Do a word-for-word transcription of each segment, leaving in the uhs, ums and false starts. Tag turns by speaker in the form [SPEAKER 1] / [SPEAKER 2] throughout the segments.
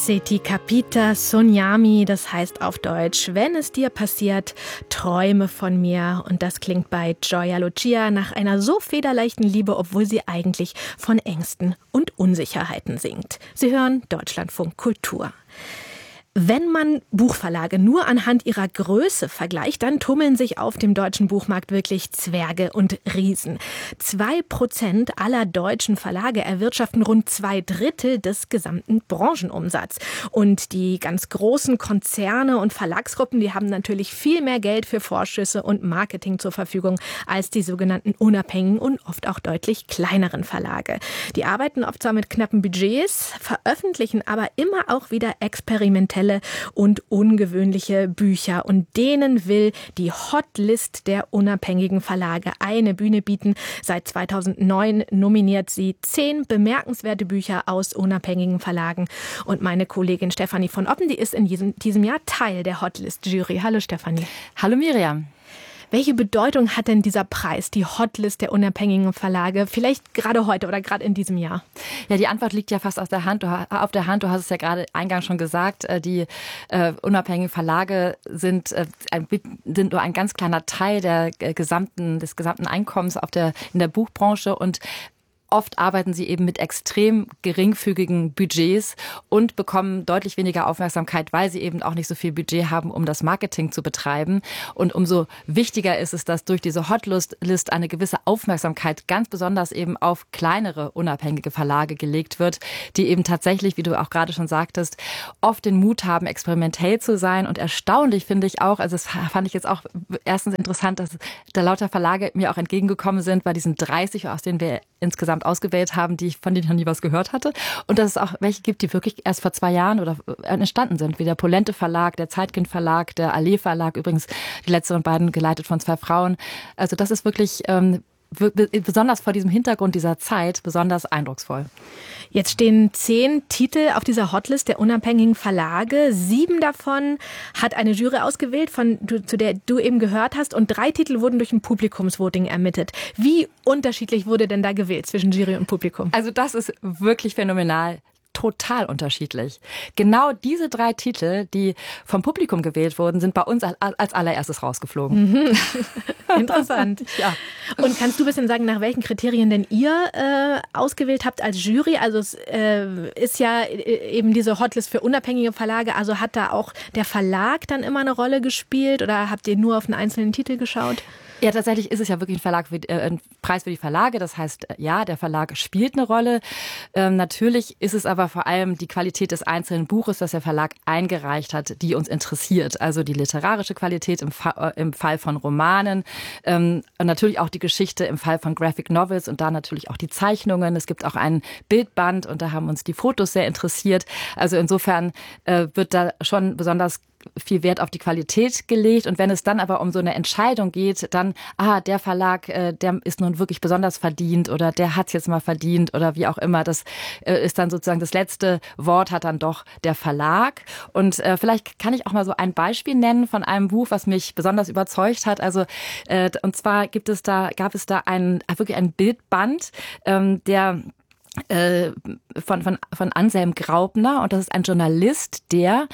[SPEAKER 1] Se ti capita sognami, das heißt auf Deutsch, wenn es dir passiert, träume von mir. Und das klingt bei Gioia Lucia nach einer so federleichten Liebe, obwohl sie eigentlich von Ängsten und Unsicherheiten singt. Sie hören Deutschlandfunk Kultur. Wenn man Buchverlage nur anhand ihrer Größe vergleicht, dann tummeln sich auf dem deutschen Buchmarkt wirklich Zwerge und Riesen. Zwei Prozent aller deutschen Verlage erwirtschaften rund zwei Drittel des gesamten Branchenumsatzes. Und die ganz großen Konzerne und Verlagsgruppen, die haben natürlich viel mehr Geld für Vorschüsse und Marketing zur Verfügung als die sogenannten unabhängigen und oft auch deutlich kleineren Verlage. Die arbeiten oft zwar mit knappen Budgets, veröffentlichen aber immer auch wieder experimentelle und ungewöhnliche Bücher. Und denen will die Hotlist der unabhängigen Verlage eine Bühne bieten. Seit zweitausendneun nominiert sie zehn bemerkenswerte Bücher aus unabhängigen Verlagen. Und meine Kollegin Stefanie von Oppen, die ist in diesem, diesem Jahr Teil der Hotlist-Jury. Hallo Stefanie.
[SPEAKER 2] Hallo Miriam.
[SPEAKER 1] Welche Bedeutung hat denn dieser Preis, die Hotlist der unabhängigen Verlage, vielleicht gerade heute oder gerade in diesem Jahr?
[SPEAKER 2] Ja, die Antwort liegt ja fast auf der Hand. Du, auf der Hand. Du hast es ja gerade eingangs schon gesagt. Die äh, unabhängigen Verlage sind, äh, ein, sind nur ein ganz kleiner Teil der äh, gesamten, des gesamten Einkommens auf der, in der Buchbranche und oft arbeiten sie eben mit extrem geringfügigen Budgets und bekommen deutlich weniger Aufmerksamkeit, weil sie eben auch nicht so viel Budget haben, um das Marketing zu betreiben. Und umso wichtiger ist es, dass durch diese Hotlist eine gewisse Aufmerksamkeit ganz besonders eben auf kleinere, unabhängige Verlage gelegt wird, die eben tatsächlich, wie du auch gerade schon sagtest, oft den Mut haben, experimentell zu sein. Und erstaunlich finde ich auch, also das fand ich jetzt auch erstens interessant, dass da lauter Verlage mir auch entgegengekommen sind bei diesen dreißig, aus denen wir insgesamt ausgewählt haben, die ich, von denen ich noch nie was gehört hatte. Und dass es auch welche gibt, die wirklich erst vor zwei Jahren oder entstanden sind, wie der Polente Verlag, der Zeitkind Verlag, der Allee Verlag, übrigens die letzteren beiden geleitet von zwei Frauen. Also das ist wirklich ähm, besonders vor diesem Hintergrund dieser Zeit besonders eindrucksvoll.
[SPEAKER 1] Jetzt stehen zehn Titel auf dieser Hotlist der unabhängigen Verlage. Sieben davon hat eine Jury ausgewählt, von, zu der du eben gehört hast. Und drei Titel wurden durch ein Publikumsvoting ermittelt. Wie unterschiedlich wurde denn da gewählt zwischen Jury und Publikum?
[SPEAKER 2] Also das ist wirklich phänomenal. Total unterschiedlich. Genau diese drei Titel, die vom Publikum gewählt wurden, sind bei uns als allererstes rausgeflogen.
[SPEAKER 1] Mhm. Interessant. Ja. Und kannst du ein bisschen sagen, nach welchen Kriterien denn ihr äh, ausgewählt habt als Jury? Also es äh, ist ja eben diese Hotlist für unabhängige Verlage. Also hat da auch der Verlag dann immer eine Rolle gespielt oder habt ihr nur auf einen einzelnen Titel geschaut?
[SPEAKER 2] Ja, tatsächlich ist es ja wirklich ein, Verlag für, äh, ein Preis für die Verlage. Das heißt, ja, der Verlag spielt eine Rolle. Ähm, natürlich ist es aber vor allem die Qualität des einzelnen Buches, das der Verlag eingereicht hat, die uns interessiert. Also die literarische Qualität im, Fa- äh, im Fall von Romanen, ähm, und natürlich auch die Geschichte im Fall von Graphic Novels und da natürlich auch die Zeichnungen. Es gibt auch einen Bildband und da haben uns die Fotos sehr interessiert. Also insofern äh, wird da schon besonders viel Wert auf die Qualität gelegt. Und wenn es dann aber um so eine Entscheidung geht, dann, ah, der Verlag, äh, der ist nun wirklich besonders verdient oder der hat es jetzt mal verdient oder wie auch immer. Das äh, ist dann sozusagen das letzte Wort hat dann doch der Verlag. Und äh, vielleicht kann ich auch mal so ein Beispiel nennen von einem Buch, was mich besonders überzeugt hat. Also äh, und zwar gibt es da, gab es da einen, wirklich einen Bildband, ähm, der äh, von, von, von Anselm Graupner, und das ist ein Journalist, der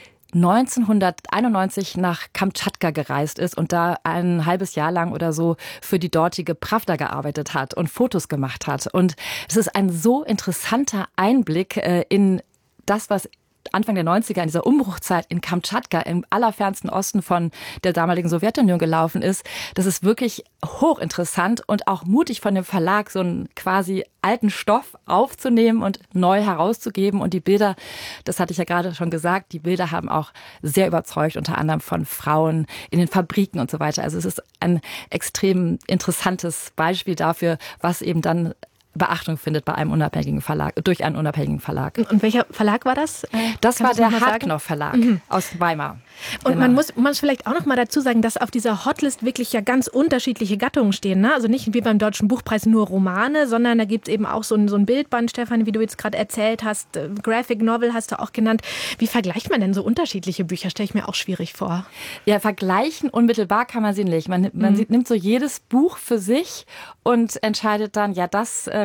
[SPEAKER 2] neunzehnhunderteinundneunzig nach Kamtschatka gereist ist und da ein halbes Jahr lang oder so für die dortige Pravda gearbeitet hat und Fotos gemacht hat. Und es ist ein so interessanter Einblick äh, in das, was Anfang der neunziger in dieser Umbruchzeit in Kamtschatka im allerfernsten Osten von der damaligen Sowjetunion gelaufen ist. Das ist wirklich hochinteressant und auch mutig von dem Verlag, so einen quasi alten Stoff aufzunehmen und neu herauszugeben. Und die Bilder, das hatte ich ja gerade schon gesagt, die Bilder haben auch sehr überzeugt, unter anderem von Frauen in den Fabriken und so weiter. Also es ist ein extrem interessantes Beispiel dafür, was eben dann Beachtung findet bei einem unabhängigen Verlag, durch einen unabhängigen Verlag.
[SPEAKER 1] Und welcher Verlag war das?
[SPEAKER 2] Das war der Hartknopf Verlag mhm. aus Weimar.
[SPEAKER 1] Und
[SPEAKER 2] genau.
[SPEAKER 1] man muss, man muss vielleicht auch noch mal dazu sagen, dass auf dieser Hotlist wirklich ja ganz unterschiedliche Gattungen stehen. Ne? Also nicht wie beim Deutschen Buchpreis nur Romane, sondern da gibt es eben auch so ein, so ein Bildband, Stefan, wie du jetzt gerade erzählt hast. Graphic Novel hast du auch genannt. Wie vergleicht man denn so unterschiedliche Bücher? Stelle ich mir auch schwierig vor.
[SPEAKER 2] Ja, vergleichen unmittelbar kann man sie nicht. Man, man mhm. nimmt so jedes Buch für sich und entscheidet dann, ja, das äh,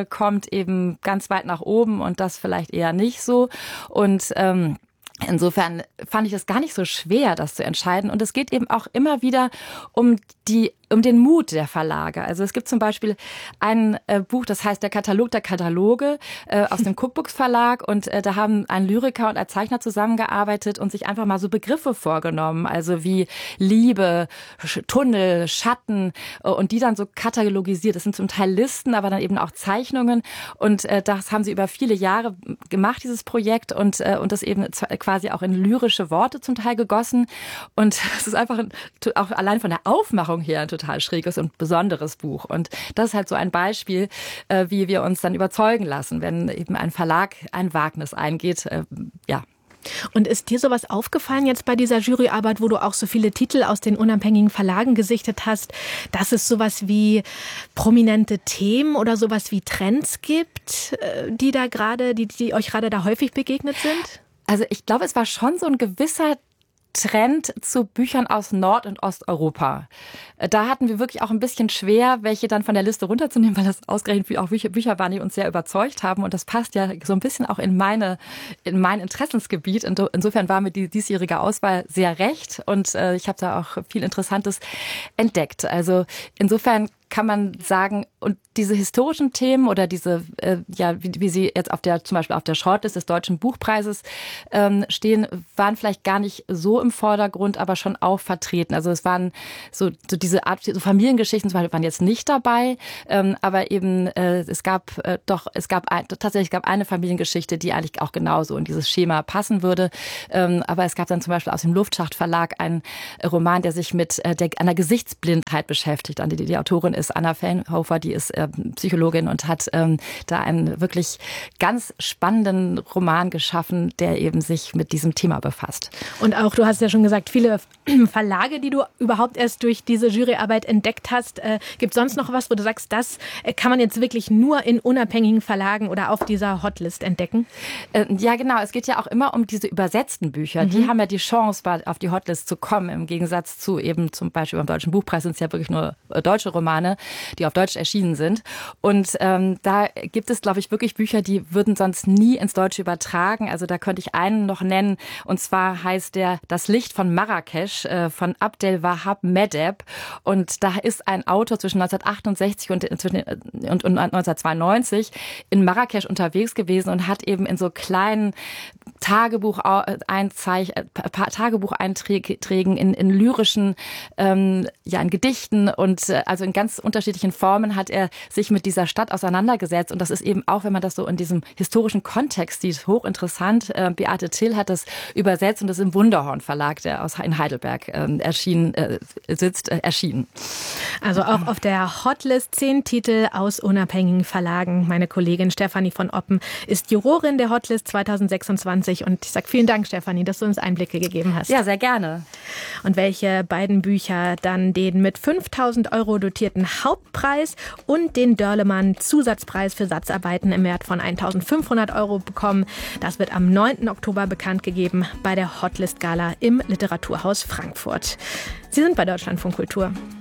[SPEAKER 2] eine kommt eben ganz weit nach oben und das vielleicht eher nicht so. Und ähm, insofern fand ich es gar nicht so schwer, das zu entscheiden. Und es geht eben auch immer wieder um die um den Mut der Verlage. Also es gibt zum Beispiel ein äh, Buch, das heißt Der Katalog der Kataloge äh, aus dem Cookbooks Verlag und äh, da haben ein Lyriker und ein Zeichner zusammengearbeitet und sich einfach mal so Begriffe vorgenommen, also wie Liebe, Sch- Tunnel, Schatten äh, und die dann so katalogisiert. Das sind zum Teil Listen, aber dann eben auch Zeichnungen und äh, das haben sie über viele Jahre gemacht, dieses Projekt und, äh, und das eben quasi auch in lyrische Worte zum Teil gegossen und es ist einfach ein, auch allein von der Aufmachung her ein total schräges und besonderes Buch. Und das ist halt so ein Beispiel, äh, wie wir uns dann überzeugen lassen, wenn eben ein Verlag ein Wagnis eingeht. Äh, ja.
[SPEAKER 1] Und ist dir sowas aufgefallen jetzt bei dieser Juryarbeit, wo du auch so viele Titel aus den unabhängigen Verlagen gesichtet hast, dass es sowas wie prominente Themen oder sowas wie Trends gibt, die da gerade, die, die euch gerade da häufig begegnet sind?
[SPEAKER 2] Also ich glaube, es war schon so ein gewisser Trend zu Büchern aus Nord- und Osteuropa. Da hatten wir wirklich auch ein bisschen schwer, welche dann von der Liste runterzunehmen, weil das ausgerechnet auch Bücher, Bücher waren, die uns sehr überzeugt haben. Und das passt ja so ein bisschen auch in meine, in mein Interessensgebiet. Insofern war mir die diesjährige Auswahl sehr recht. Und äh, ich habe da auch viel Interessantes entdeckt. Also insofern kann man sagen, und diese historischen Themen oder diese, äh, ja, wie, wie sie jetzt auf der, zum Beispiel auf der Shortlist des Deutschen Buchpreises ähm, stehen, waren vielleicht gar nicht so im Vordergrund, aber schon auch vertreten. Also es waren so, so diese Art, so Familiengeschichten zum Beispiel waren jetzt nicht dabei, ähm, aber eben äh, es gab äh, doch, es gab ein, tatsächlich gab eine Familiengeschichte, die eigentlich auch genauso in dieses Schema passen würde. Ähm, aber es gab dann zum Beispiel aus dem Luftschacht Verlag einen Roman, der sich mit äh, der, einer Gesichtsblindheit beschäftigt. Die, die Autorin ist Anna Fellhofer, die ist äh, Psychologin und hat ähm, da einen wirklich ganz spannenden Roman geschaffen, der eben sich mit diesem Thema befasst.
[SPEAKER 1] Und auch, du hast ja schon gesagt, viele Verlage, die du überhaupt erst durch diese Juryarbeit entdeckt hast. Äh, gibt es sonst noch was, wo du sagst, das äh, kann man jetzt wirklich nur in unabhängigen Verlagen oder auf dieser Hotlist entdecken?
[SPEAKER 2] Äh, ja, genau. Es geht ja auch immer um diese übersetzten Bücher. Mhm. Die haben ja die Chance, auf die Hotlist zu kommen, im Gegensatz zu eben zum Beispiel beim Deutschen Buchpreis sind es ja wirklich nur deutsche Romane, die auf Deutsch erschienen sind. Und ähm, da gibt es, glaube ich, wirklich Bücher, die würden sonst nie ins Deutsche übertragen. Also da könnte ich einen noch nennen. Und zwar heißt der Das Licht von Marrakesch äh, von Abdel Wahab Medeb. Und da ist ein Autor zwischen neunzehnhundertachtundsechzig und, zwischen, und, und neunzehnhundertzweiundneunzig in Marrakesch unterwegs gewesen und hat eben in so kleinen Tagebucheinzeich, Tagebucheinträgen in, in lyrischen, ähm, ja, in Gedichten und äh, also in ganz unterschiedlichen Formen hat er sich mit dieser Stadt auseinandergesetzt. Und das ist eben auch, wenn man das so in diesem historischen Kontext sieht, hochinteressant. Äh, Beate Till hat das übersetzt und das im Wunderhorn Verlag, der aus in Heidelberg äh, erschienen, äh, sitzt, äh, erschienen.
[SPEAKER 1] Also auch auf der Hotlist zehn Titel aus unabhängigen Verlagen. Meine Kollegin Stefanie von Oppen ist Jurorin der Hotlist zweitausendsechsundzwanzig und ich sage vielen Dank, Stefanie, dass du uns Einblicke gegeben hast.
[SPEAKER 2] Ja, sehr gerne.
[SPEAKER 1] Und welche beiden Bücher dann den mit fünftausend Euro dotierten Hauptpreis und den Dörlemann Zusatzpreis für Satzarbeiten im Wert von eintausendfünfhundert Euro bekommen, das wird am neunten Oktober bekannt gegeben bei der Hotlist Gala im Literaturhaus Frankfurt. Sie sind bei Deutschlandfunk Kultur.